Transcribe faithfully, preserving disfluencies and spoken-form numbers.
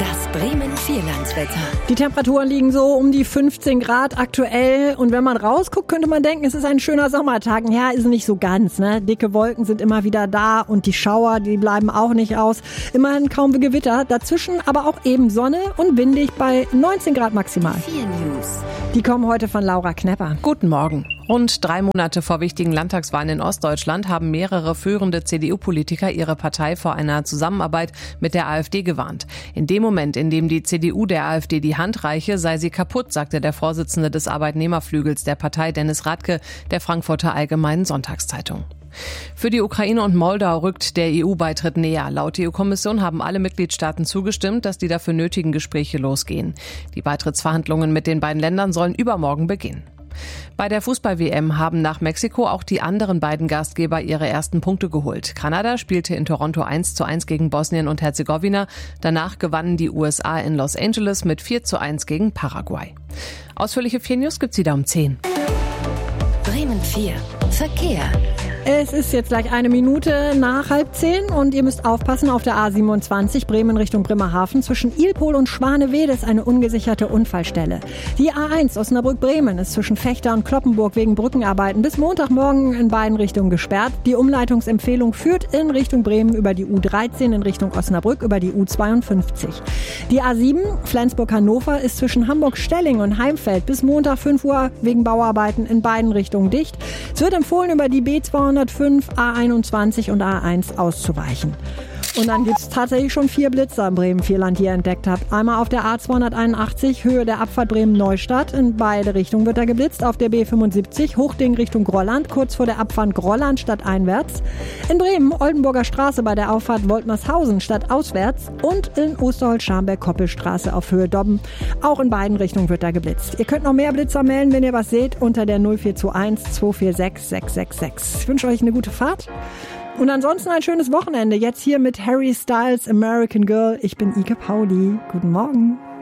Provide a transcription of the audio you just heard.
Das Bremen-Vierlandswetter. Die Temperaturen liegen so um die fünfzehn Grad aktuell. Und wenn man rausguckt, könnte man denken, es ist ein schöner Sommertag. Ja, ist nicht so ganz, ne? Dicke Wolken sind immer wieder da und die Schauer, die bleiben auch nicht aus. Immerhin kaum Gewitter. Dazwischen aber auch eben Sonne und windig bei neunzehn Grad maximal. vier News. Die kommen heute von Laura Knepper. Guten Morgen. Rund drei Monate vor wichtigen Landtagswahlen in Ostdeutschland haben mehrere führende C D U-Politiker ihre Partei vor einer Zusammenarbeit mit der AfD gewarnt. In dem Moment, in dem die C D U der AfD die Hand reiche, sei sie kaputt, sagte der Vorsitzende des Arbeitnehmerflügels der Partei, Dennis Radke, der Frankfurter Allgemeinen Sonntagszeitung. Für die Ukraine und Moldau rückt der E U-Beitritt näher. Laut E U-Kommission haben alle Mitgliedstaaten zugestimmt, dass die dafür nötigen Gespräche losgehen. Die Beitrittsverhandlungen mit den beiden Ländern sollen übermorgen beginnen. Bei der Fußball-W M haben nach Mexiko auch die anderen beiden Gastgeber ihre ersten Punkte geholt. Kanada spielte in Toronto eins zu eins gegen Bosnien und Herzegowina. Danach gewannen die U S A in Los Angeles mit vier zu eins gegen Paraguay. Ausführliche vier News gibt's wieder um zehn. Bremen vier. Verkehr. Es ist jetzt gleich eine Minute nach halb zehn und ihr müsst aufpassen auf der A siebenundzwanzig Bremen Richtung Bremerhaven. Zwischen Ilpol und Schwanewede ist eine ungesicherte Unfallstelle. Die A eins Osnabrück-Bremen ist zwischen Fechter und Kloppenburg wegen Brückenarbeiten bis Montagmorgen in beiden Richtungen gesperrt. Die Umleitungsempfehlung führt in Richtung Bremen über die U dreizehn, in Richtung Osnabrück über die U zweiundfünfzig. Die A sieben Flensburg-Hannover ist zwischen Hamburg-Stelling und Heimfeld bis Montag fünf Uhr wegen Bauarbeiten in beiden Richtungen dicht. Es wird empfohlen, über die B zweihundertfünf, A einundzwanzig und A eins auszuweichen. Und dann gibt's tatsächlich schon vier Blitzer im Bremen-Vierland, die ihr entdeckt habt. Einmal auf der A zweihunderteinundachtzig, Höhe der Abfahrt Bremen-Neustadt. In beide Richtungen wird da geblitzt. Auf der B fünfundsiebzig, Hochding Richtung Grolland, kurz vor der Abfahrt Grolland stadteinwärts. In Bremen, Oldenburger Straße bei der Auffahrt Woltmershausen stadtauswärts. Und in Osterholz-Scharmberg-Koppelstraße auf Höhe Dobben. Auch in beiden Richtungen wird da geblitzt. Ihr könnt noch mehr Blitzer melden, wenn ihr was seht, unter der null vier zwei eins zwei vier sechs sechs sechs sechs. Ich wünsche euch eine gute Fahrt. Und ansonsten ein schönes Wochenende. Jetzt hier mit Harry Styles American Girl. Ich bin Ike Pauli. Guten Morgen.